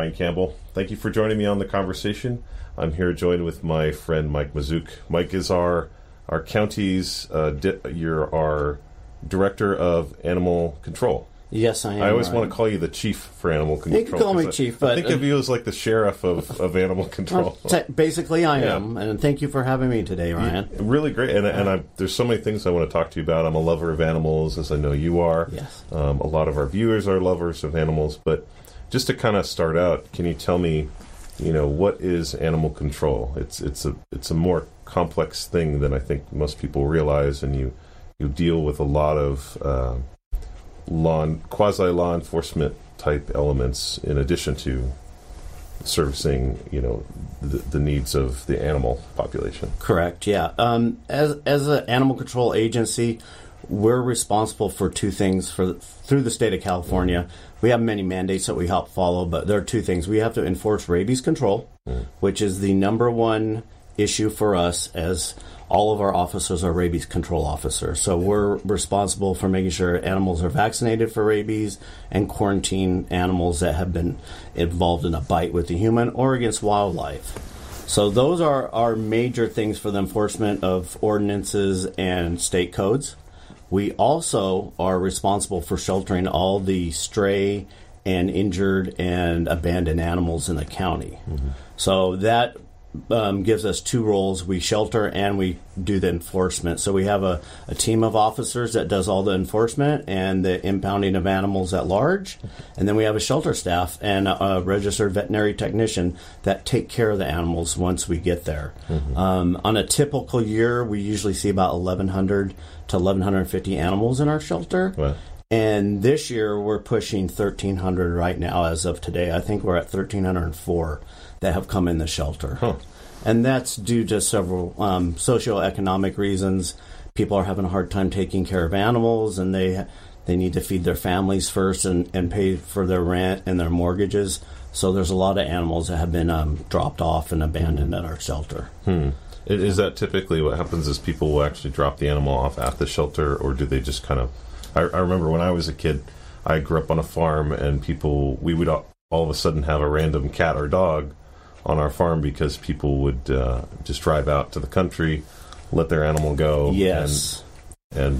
Ryan Campbell. Thank you for joining me on the conversation. I'm here joined with my friend Mike Mazook. Mike is our county's, you're our director of animal control. Yes, I am. I always want to call you the chief for animal control. You can call me chief, but... I think of you as like the sheriff of animal control. Basically, I am, and thank you for having me today, Ryan. Really great, and there's so many things I want to talk to you about. I'm a lover of animals, as I know you are. Yes. A lot of our viewers are lovers of animals, but just to kind of start out, can you tell me, what is animal control? It's a more complex thing than I think most people realize, and you deal with a lot of quasi-law enforcement type elements in addition to servicing, the needs of the animal population. Correct, yeah. As an animal control agency, we're responsible for two things through the state of California. We have many mandates that we help follow, but there are two things. We have to enforce rabies control, which is the number one issue for us, as all of our officers are rabies control officers. So we're responsible for making sure animals are vaccinated for rabies and quarantine animals that have been involved in a bite with a human or against wildlife. So those are our major things for the enforcement of ordinances and state codes. We also are responsible for sheltering all the stray and injured and abandoned animals in the county. Mm-hmm. So that gives us two roles. We shelter and we do the enforcement. So we have a team of officers that does all the enforcement and the impounding of animals at large. And then we have a shelter staff and a registered veterinary technician that take care of the animals once we get there. Mm-hmm. On a typical year, we usually see about 1,100 to 1,150 animals in our shelter. Wow. And this year, we're pushing 1,300 right now as of today. I think we're at 1,304 that have come in the shelter. Huh. And that's due to several socioeconomic reasons. People are having a hard time taking care of animals, and they need to feed their families first and pay for their rent and their mortgages. So there's a lot of animals that have been dropped off and abandoned at our shelter. Is that typically what happens, is people will actually drop the animal off at the shelter, or do they just kind of... I remember when I was a kid, I grew up on a farm, and we would all of a sudden have a random cat or dog on our farm because people would just drive out to the country, let their animal go. Yes. And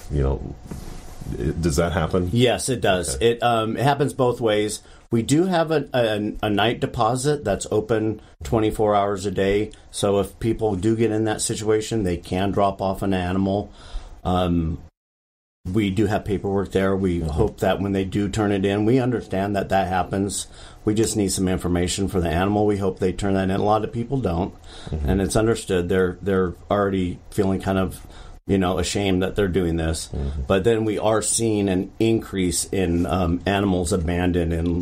does that happen? Yes, it does. Okay. It happens both ways. We do have a night deposit that's open 24 hours a day. So if people do get in that situation, they can drop off an animal. We do have paperwork there. We hope that when they do turn it in, we understand that happens. We just need some information for the animal. We hope they turn that in. A lot of people don't, and it's understood. They're already feeling kind of, ashamed that they're doing this. Mm-hmm. But then we are seeing an increase in animals abandoned in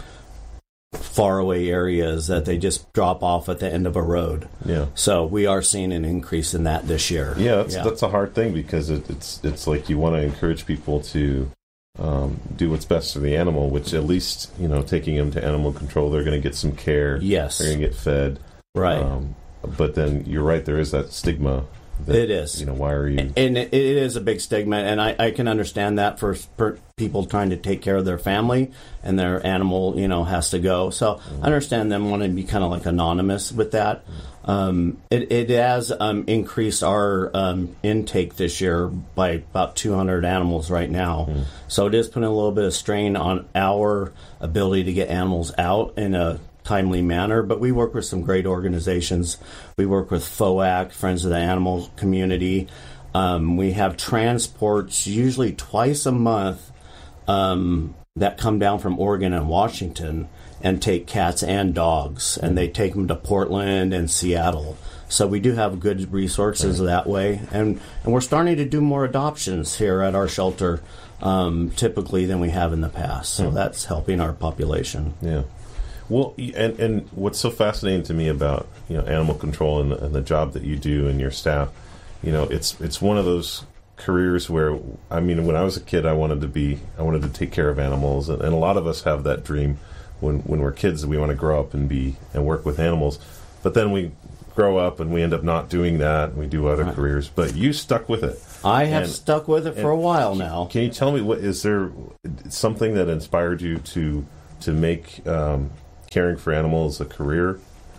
faraway areas that they just drop off at the end of a road. Yeah. So we are seeing an increase in that this year. Yeah, that's a hard thing, because it's like you want to encourage people to do what's best for the animal, which at least, taking them to animal control, they're going to get some care. Yes. They're going to get fed. Right. But then you're right, there is that stigma. It is. Why are you... And it is a big stigma, and I can understand that for people trying to take care of their family, and their animal, has to go. So I understand them wanting to be kind of like anonymous with that. It has increased our intake this year by about 200 animals right now. So it is putting a little bit of strain on our ability to get animals out in a timely manner, but we work with some great organizations. We work with FOAC, Friends of the Animal Community. We have transports usually twice a month that come down from Oregon and Washington and take cats and dogs, and they take them to Portland and Seattle. So we do have good resources that way, and we're starting to do more adoptions here at our shelter typically than we have in the past. So that's helping our population. Yeah. Well, and what's so fascinating to me about animal control and the job that you do and your staff, it's one of those careers where, when I was a kid, I wanted to take care of animals, and a lot of us have that dream when we're kids, that we want to grow up and work with animals, but then we grow up and we end up not doing that, and we do other careers. But you stuck with it. I have stuck with it for a while now. Can you tell me, is there something that inspired you to make caring for animals a career?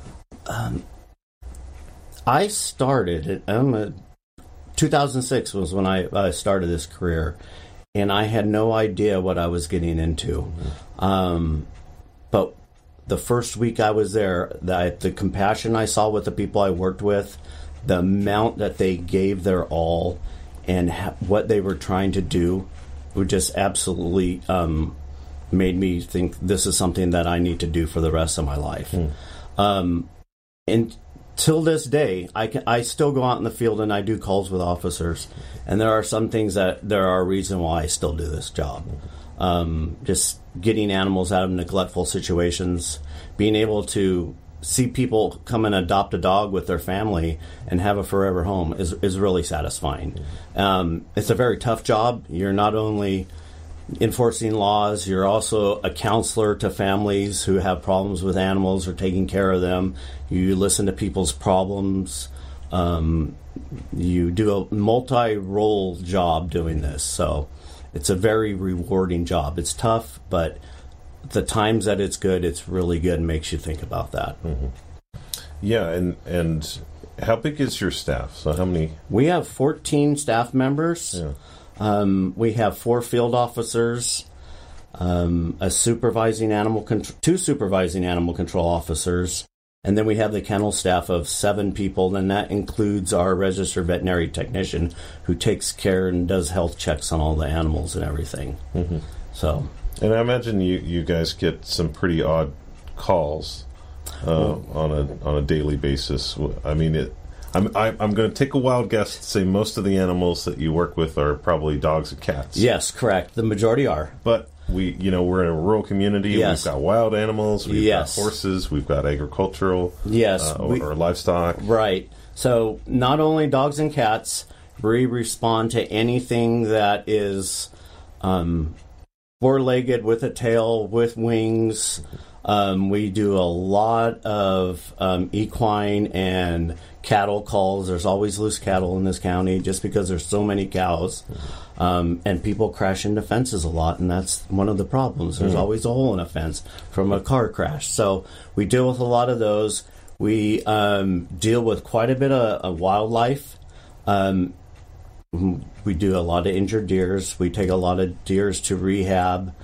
I started, 2006 was when I started this career, and I had no idea what I was getting into. But the first week I was there, the compassion I saw with the people I worked with, the amount that they gave their all, and what they were trying to do, would just absolutely made me think this is something that I need to do for the rest of my life. And till this day, I still go out in the field and I do calls with officers, and there are some things that there are a reason why I still do this job. Just getting animals out of neglectful situations, being able to see people come and adopt a dog with their family and have a forever home is really satisfying. It's a very tough job. You're not only enforcing laws, you're also a counselor to families who have problems with animals or taking care of them. You listen to people's problems. You do a multi-role job doing this. So it's a very rewarding job. It's tough, but the times that it's good, it's really good and makes you think about that. Yeah, and how big is your staff? So how many? We have 14 staff members. Yeah. We have 4 field officers, two supervising animal control officers, and then we have the kennel staff of 7 people, and that includes our registered veterinary technician who takes care and does health checks on all the animals and everything. So, and I imagine you guys get some pretty odd calls on a daily basis. I mean, I'm going to take a wild guess to say most of the animals that you work with are probably dogs and cats. Yes, correct. The majority are. But we're in a rural community. Yes. We've got wild animals. We've got horses. We've got agricultural. Yes, or livestock. Right. So not only dogs and cats, we respond to anything that is four-legged, with a tail, with wings. We do a lot of equine and cattle calls. There's always loose cattle in this county just because there's so many cows. And people crash into fences a lot, and that's one of the problems. There's always a hole in a fence from a car crash. So we deal with a lot of those. We deal with quite a bit of wildlife. We do a lot of injured deers. We take a lot of deers to rehab.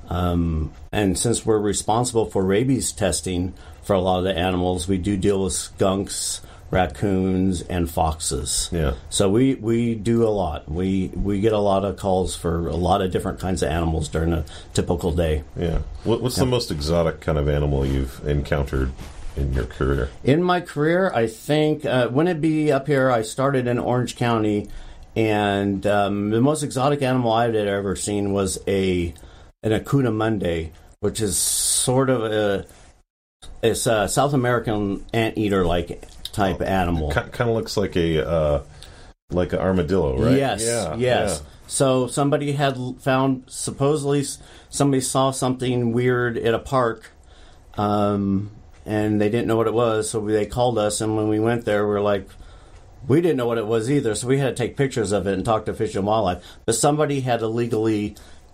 And since we're responsible for rabies testing for a lot of the animals, we do deal with skunks, raccoons, and foxes. Yeah. So we do a lot. We get a lot of calls for a lot of different kinds of animals during a typical day. Yeah. What's the most exotic kind of animal you've encountered in your career? In my career, I think Winnebago be up here, I started in Orange County, and the most exotic animal I had ever seen was an Acunamunde, which is sort of a South American anteater-like type animal. Kind of looks like an armadillo, right? Yes, yes. Yeah. So somebody had supposedly somebody saw something weird at a park, and they didn't know what it was, so they called us, and when we went there, we didn't know what it was either, so we had to take pictures of it and talk to Fish and Wildlife. But somebody had illegally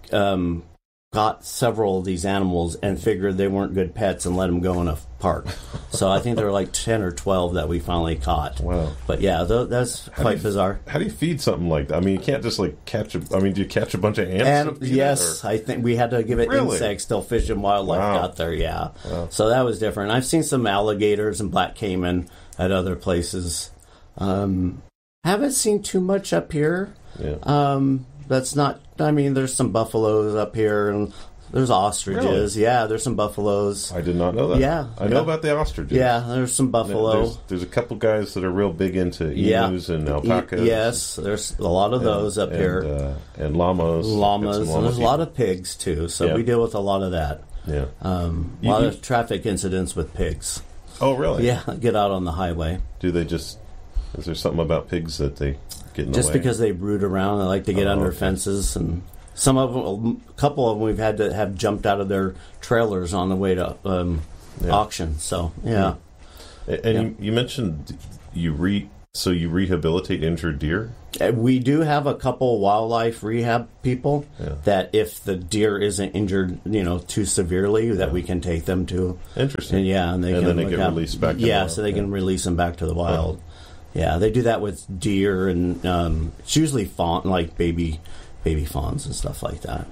got several of these animals and figured they weren't good pets and let them go in a park. So I think there were like 10 or 12 that we finally caught. Wow. But yeah, that's quite bizarre. How do you feed something like that? I mean, you can't just do you catch a bunch of ants? Yes, I think we had to give it insects till Fish and Wildlife got there, yeah. Wow. So that was different. I've seen some alligators and black caiman at other places. Haven't seen too much up here. Yeah. That's not, there's some buffaloes up here, and there's ostriches. Really? Yeah, there's some buffaloes. I did not know that. Yeah. I know about the ostriches. Yeah, there's some buffalo. There's a couple guys that are real big into emus and alpacas. Yes, there's a lot of those up here. And llamas. And there's a lot of pigs, too, so we deal with a lot of that. Yeah. A lot of traffic incidents with pigs. Oh, really? Yeah, get out on the highway. Is there something about pigs that they get in the way? Just because they brood around, they like to get under fences, and some of them, a couple of them, we've had to have jumped out of their trailers on the way to auction. So, yeah. And you mentioned you So you rehabilitate injured deer? We do have a couple wildlife rehab people that if the deer isn't injured, too severely, that we can take them to. Interesting. And then they get released back to the wild. So they can release them back to the wild. Yeah, they do that with deer and it's usually fawn, like baby fawns and stuff like that.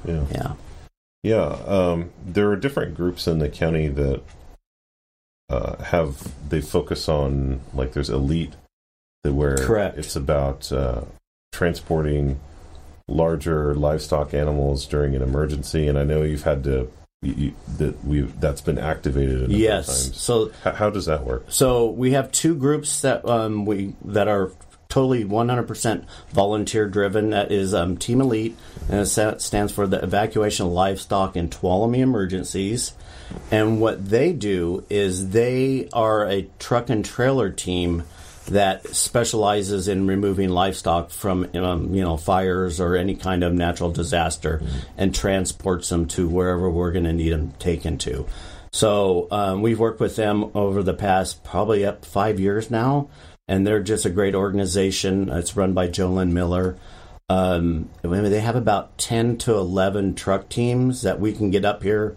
There are different groups in the county that they focus on, like there's Elite, where Correct. It's about transporting larger livestock animals during an emergency, and I know you've had to that's been activated a number of times. So how does that work? So we have two groups that that are totally 100% volunteer driven. That is Team Elite, and it stands for the Evacuation of Livestock in Tuolumne Emergencies. And what they do is they are a truck and trailer team that specializes in removing livestock from fires or any kind of natural disaster and transports them to wherever we're going to need them taken to. So we've worked with them over the past probably up 5 years now, and they're just a great organization. It's run by Jolyn Miller. They have about 10 to 11 truck teams that we can get up here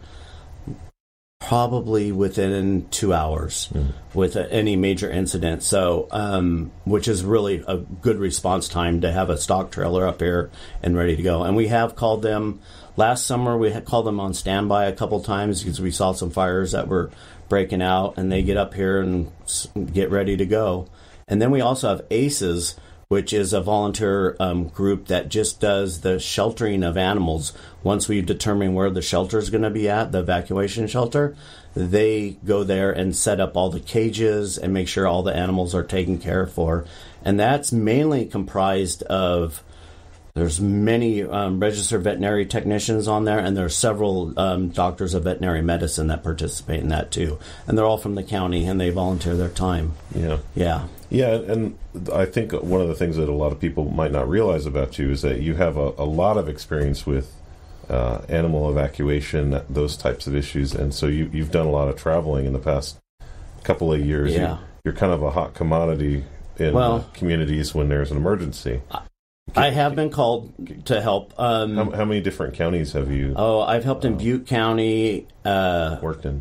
probably within 2 hours with any major incident. So, which is really a good response time to have a stock trailer up here and ready to go. And we have called them last summer. We had called them on standby a couple times because we saw some fires that were breaking out, and they get up here and get ready to go. And then we also have ACES, which is a volunteer group that just does the sheltering of animals. Once we determine where the shelter is going to be at, the evacuation shelter, they go there and set up all the cages and make sure all the animals are taken care of for. And that's mainly comprised of, there's many registered veterinary technicians on there, and there are several doctors of veterinary medicine that participate in that too. And they're all from the county, and they volunteer their time. Yeah, and I think one of the things that a lot of people might not realize about you is that you have a lot of experience with animal evacuation, those types of issues, and so you've done a lot of traveling in the past couple of years. You're kind of a hot commodity in communities when there's an emergency. I have been called to help. How many different counties have you? I've helped in Butte County. Worked in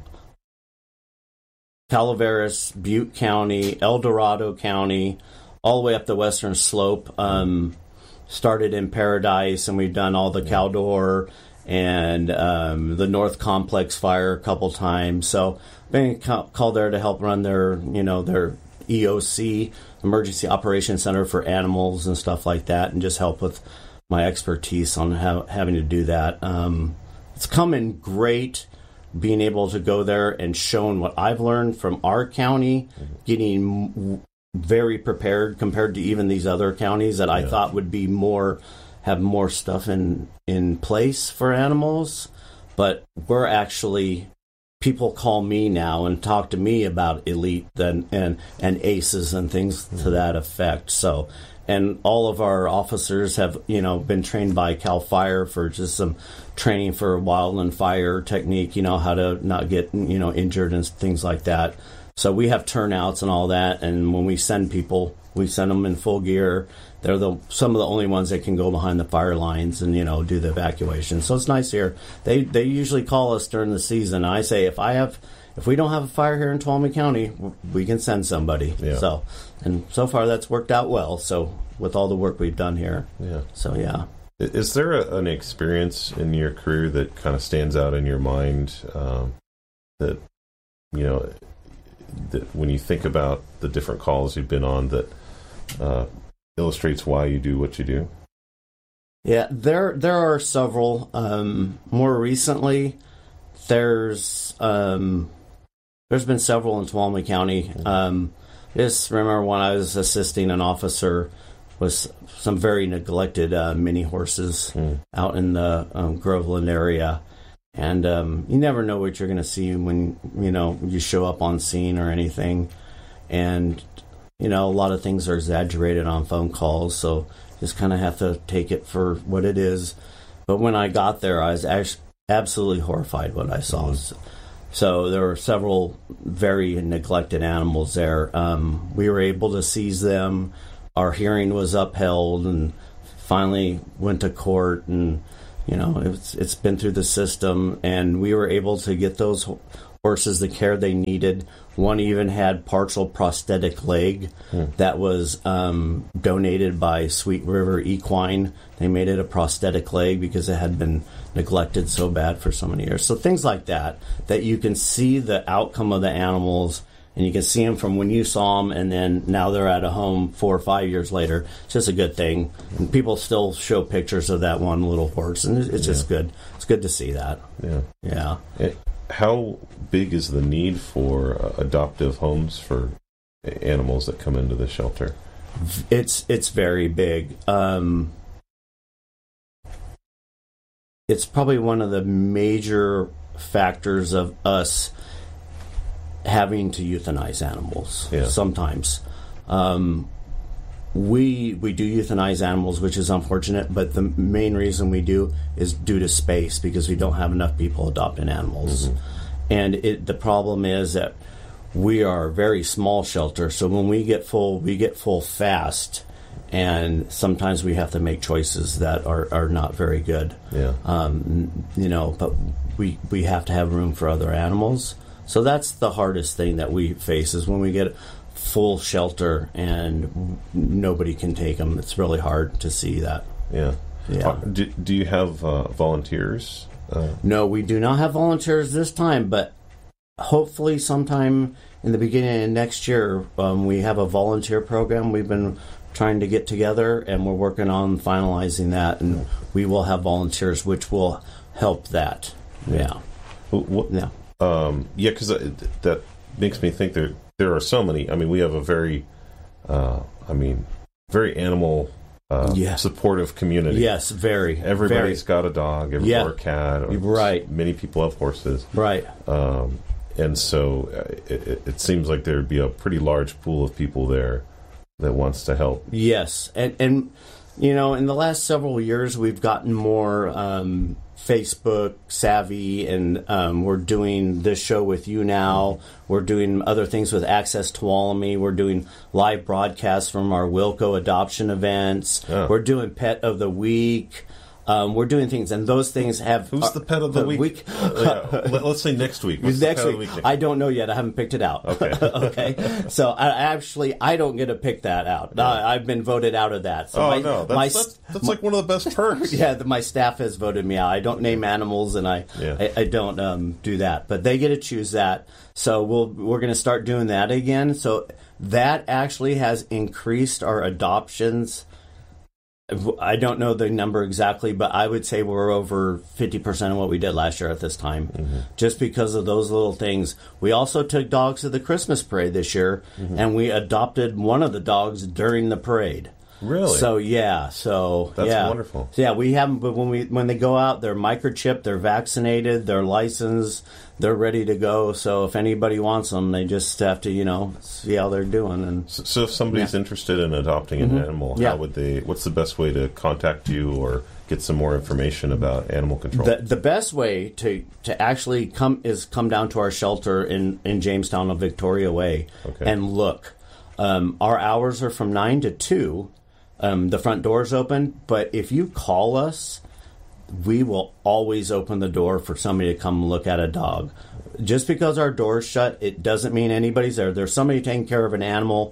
Calaveras, Butte County, El Dorado County, all the way up the western slope. Started in Paradise, and we've done all the Caldor and the North Complex fire a couple times. So been called there to help run their EOC, Emergency Operations Center for Animals and stuff like that, and just help with my expertise on having to do that. It's come in great being able to go there and shown what I've learned from our county, getting very prepared compared to even these other counties that I thought would be have more stuff in place for animals. But we're actually, people call me now and talk to me about Elite and ACES and things to that effect. So, and all of our officers have, been trained by CAL FIRE for just some training for wildland fire technique, how to not get, injured and things like that. So we have turnouts and all that. And when we send people, we send them in full gear. They're some of the only ones that can go behind the fire lines and, do the evacuation. So it's nice here. They usually call us during the season. I say, if we don't have a fire here in Tuolumne County, we can send somebody. Yeah. And so far that's worked out well. So with all the work we've done here. Yeah. So yeah. Is there an experience in your career that kind of stands out in your mind that when you think about the different calls you've been on that illustrates why you do what you do? Yeah, there are several. More recently, there's been several in Tuolumne County. Just remember when I was assisting an officer with some very neglected mini horses out in the Groveland area. And you never know what you're going to see when, you show up on scene or anything. And, a lot of things are exaggerated on phone calls, so just kind of have to take it for what it is. But when I got there, I was absolutely horrified what I saw. So there were several very neglected animals there. We were able to seize them. Our hearing was upheld, and finally went to court, and it's been through the system, and we were able to get those horses the care they needed. One even had partial prosthetic leg that was donated by Sweet River Equine. They made it a prosthetic leg because it had been neglected so bad for so many years. So things like that you can see the outcome of the animals, and you can see them from when you saw them, and then now they're at a home 4 or 5 years later. It's just a good thing. And people still show pictures of that one little horse, and it's just good. It's good to see that. Yeah. How big is the need for adoptive homes for animals that come into the shelter? It's very big. It's probably one of the major factors of us having to euthanize animals sometimes. We do euthanize animals, which is unfortunate, but the main reason we do is due to space, because we don't have enough people adopting animals. And the problem is that we are a very small shelter, so when we get full fast, and sometimes we have to make choices that are not very good. But we have to have room for other animals. So that's the hardest thing that we face, is when we get full shelter and nobody can take them. It's really hard to see that. Do you have volunteers? No, we do not have volunteers this time, but hopefully sometime in the beginning of next year, we have a volunteer program we've been trying to get together, and we're working on finalizing that, and we will have volunteers, which will help that. Because that makes me think there are so many. I mean, we have a very animal supportive community. Yes, very. Everybody's got a dog, or a cat. Right. Many people have horses. Right. And so it seems like there would be a pretty large pool of people there that wants to help. Yes. And in the last several years, we've gotten more Facebook savvy, and we're doing this show with you now. We're doing other things with Access Tuolumne. We're doing live broadcasts from our Wilco adoption events. We're doing Pet of the Week. We're doing things, and those things have... Who's the Pet of the Week? Let's say next week. What's next the Pet week. Of the week? I don't know yet. I haven't picked it out. Okay. Okay. So I don't get to pick that out. I've been voted out of that. So that's like one of the best perks. My staff has voted me out. I don't name animals, and I don't do that. But they get to choose that. So we're going to start doing that again. So that actually has increased our adoptions. I don't know the number exactly, but I would say we're over 50% of what we did last year at this time, just because of those little things. We also took dogs to the Christmas parade this year, and we adopted one of the dogs during the parade. Really? So that's wonderful. Yeah, we have them, but when they go out, they're microchipped, they're vaccinated, they're licensed, they're ready to go. So if anybody wants them, they just have to see how they're doing. And so if somebody's interested in adopting an animal, how would they? What's the best way to contact you or get some more information about animal control? The best way to actually come down to our shelter in Jamestown on Victoria Way and look. Our hours are from 9 to 2. The front door's open, but if you call us, we will always open the door for somebody to come look at a dog. Just because our door's shut, it doesn't mean anybody's there. There's somebody taking care of an animal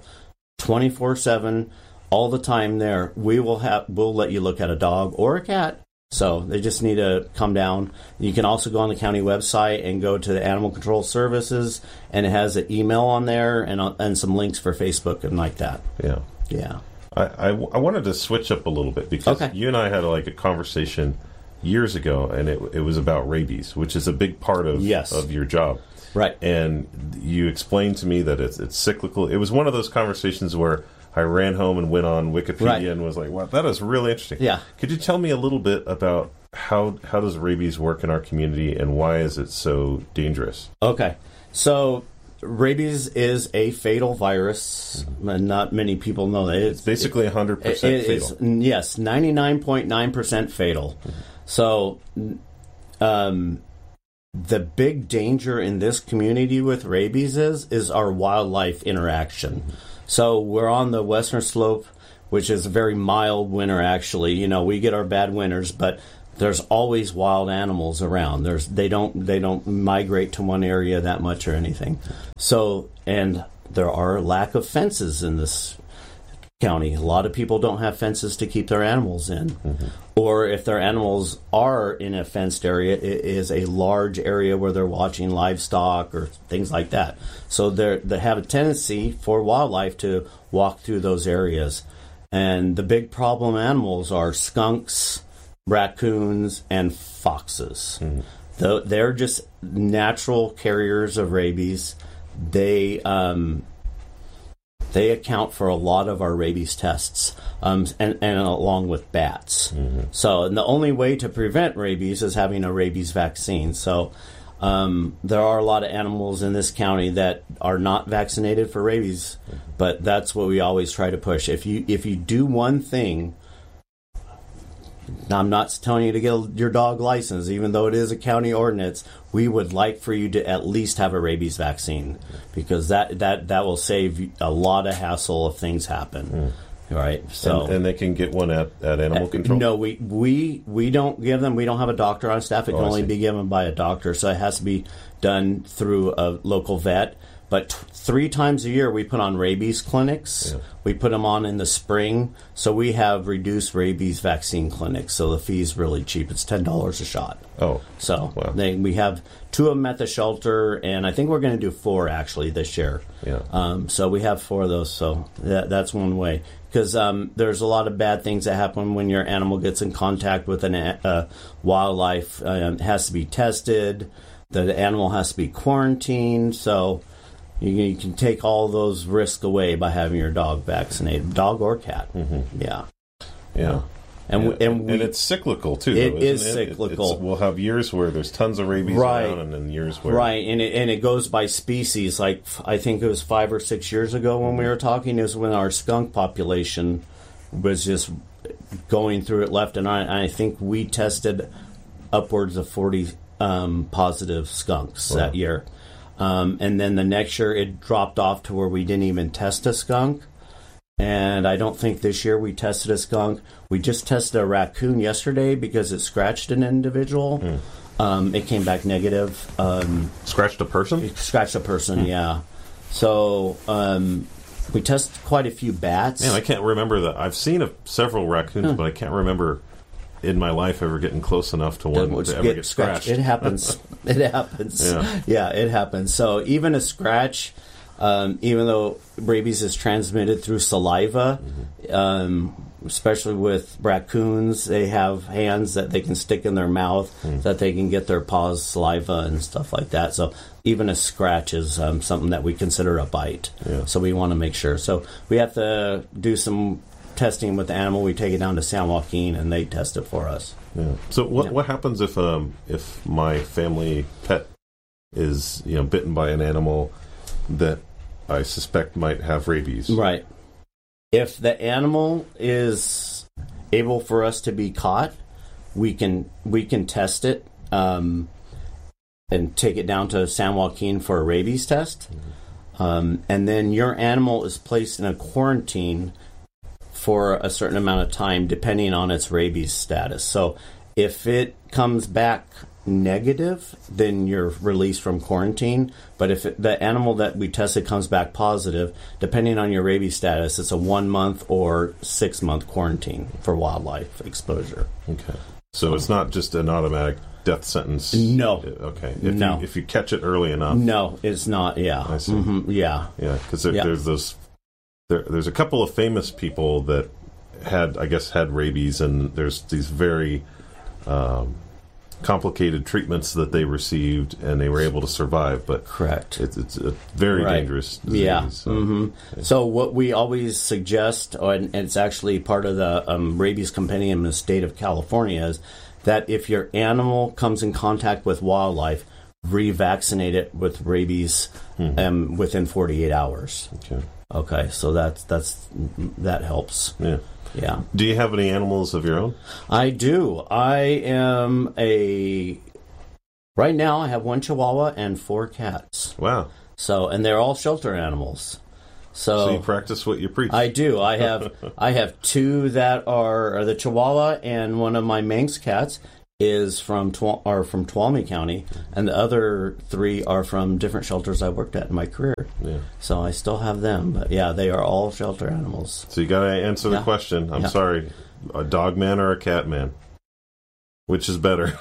24/7, all the time there. We'll let you look at a dog or a cat. So they just need to come down. You can also go on the county website and go to the Animal Control Services, and it has an email on there and some links for Facebook and like that. Yeah. I wanted to switch up a little bit because you and I had a conversation years ago, and it was about rabies, which is a big part of your job. Right. And you explained to me that it's cyclical. It was one of those conversations where I ran home and went on Wikipedia and was like, wow, that is really interesting. Yeah. Could you tell me a little bit about how does rabies work in our community, and why is it so dangerous? Okay. So rabies is a fatal virus. Not many people know that. It's basically 100% fatal. Yes, 99.9% fatal. So the big danger in this community with rabies is our wildlife interaction. So we're on the western slope, which is a very mild winter, actually. You know, we get our bad winters, but there's always wild animals around. They don't migrate to one area that much or anything. So, and there are lack of fences in this county. A lot of people don't have fences to keep their animals in. Mm-hmm. Or if their animals are in a fenced area, it is a large area where they're watching livestock or things like that. So they have a tendency for wildlife to walk through those areas. And the big problem animals are skunks, raccoons, and foxes. Mm-hmm. They're just natural carriers of rabies. They account for a lot of our rabies tests, and along with bats. Mm-hmm. So, and the only way to prevent rabies is having a rabies vaccine. So, there are a lot of animals in this county that are not vaccinated for rabies, mm-hmm. but that's what we always try to push. If you do one thing, I'm not telling you to get your dog licensed, even though it is a county ordinance. We would like for you to at least have a rabies vaccine, because that will save a lot of hassle if things happen. Right? So and they can get one at Animal Control? No, we don't give them. We don't have a doctor on staff. It can only be given by a doctor, so it has to be done through a local vet. But 3 times a year, we put on rabies clinics. Yeah. We put them on in the spring. So we have reduced rabies vaccine clinics. So the fee is really cheap. It's $10 a shot. Oh. So wow. We have 2 of them at the shelter, and I think we're going to do 4, actually, this year. Yeah. So we have 4 of those. So that's one way. Because there's a lot of bad things that happen when your animal gets in contact with wildlife. It has to be tested. The animal has to be quarantined. So you can take all those risks away by having your dog vaccinated, dog or cat. Mm-hmm. Yeah. And it's cyclical too. It is cyclical. We'll have years where there's tons of rabies around, and then years where and it goes by species. Like I think it was 5 or 6 years ago when we were talking, is when our skunk population was just going through it left and right. I think we tested upwards of 40 positive skunks that year. And then the next year it dropped off to where we didn't even test a skunk. And I don't think this year we tested a skunk. We just tested a raccoon yesterday because it scratched an individual. It came back negative. Scratched a person? It scratched a person, yeah. So we tested quite a few bats. Man, I can't remember that. I've seen several raccoons, but I can't remember in my life ever getting close enough to one to ever get scratched. It happens. It happens. Yeah, it happens. So even a scratch, even though rabies is transmitted through saliva, especially with raccoons, they have hands that they can stick in their mouth that they can get their paws saliva and stuff like that. So even a scratch is something that we consider a bite. Yeah. So we want to make sure. So we have to do some testing with the animal. We take it down to San Joaquin and they test it for us. Yeah. So what happens if my family pet is bitten by an animal that I suspect might have rabies? Right. If the animal is able for us to be caught, we can test it and take it down to San Joaquin for a rabies test. And then your animal is placed in a quarantine for a certain amount of time, depending on its rabies status. So if it comes back negative, then you're released from quarantine. But if the animal that we tested comes back positive, depending on your rabies status, it's a 1 month or 6 month quarantine for wildlife exposure. Okay. So it's not just an automatic death sentence? No. Okay. If you catch it early enough? No, it's not. Yeah. I see. Mm-hmm. Yeah. Yeah, because there's those... There's a couple of famous people that had rabies, and there's these very complicated treatments that they received, and they were able to survive. But correct, it's a very dangerous disease. Yeah. So what we always suggest, and it's actually part of the rabies compendium in the state of California, is that if your animal comes in contact with wildlife, revaccinate it with rabies within 48 hours. Okay, so that helps. Yeah. Do you have any animals of your own? I do. I am a Right now, I have 1 Chihuahua and 4 cats. Wow. So, and they're all shelter animals. So you practice what you preach. I do. I have 2 that are the Chihuahua, and one of my Manx cats is from Tuolumne County, and the other 3 are from different shelters I worked at in my career. Yeah. So I still have them, but yeah, they are all shelter animals. So you got to answer the question. I'm sorry, a dog man or a cat man? Which is better?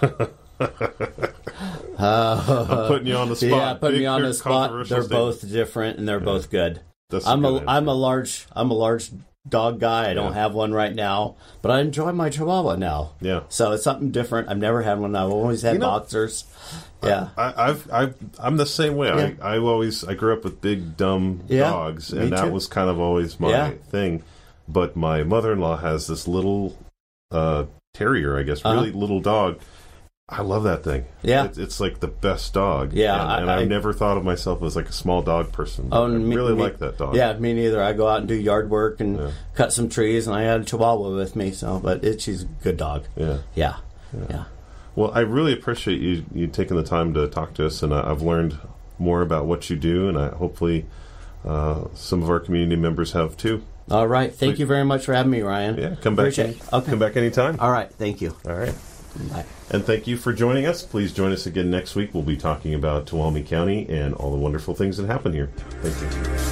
I'm putting you on the spot. Yeah, putting me on the spot. They're both different, and they're both good. I'm a large dog guy. I don't have one right now, but I enjoy my Chihuahua now. Yeah. So it's something different. I've never had one. I've always had boxers. Yeah. I'm the same way. Yeah. I grew up with big dumb dogs, and that was kind of always my thing. But my mother-in-law has this little terrier, I guess, really little dog. I love that thing. Yeah. It's like the best dog. Yeah. And I never thought of myself as like a small dog person. I really like that dog. Yeah, me neither. I go out and do yard work and cut some trees, and I had a Chihuahua with me, she's a good dog. Yeah. Yeah. Well, I really appreciate you taking the time to talk to us, and I've learned more about what you do, and hopefully some of our community members have too. All right. Thank you very much for having me, Ryan. Yeah, come back. Come back anytime. All right. Thank you. All right. Bye. And thank you for joining us. Please join us again next week. We'll be talking about Tuolumne County and all the wonderful things that happen here. Thank you.